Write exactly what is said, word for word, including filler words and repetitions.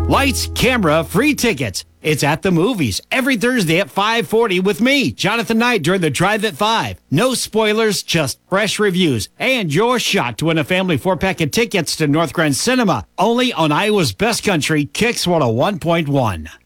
Lights, camera, free tickets. It's at the movies every Thursday at five forty with me, Jonathan Knight, during the Drive at five. No spoilers, just fresh reviews. And your shot to win a family four-pack of tickets to North Grand Cinema. Only on Iowa's Best Country, Kicks one oh one point one.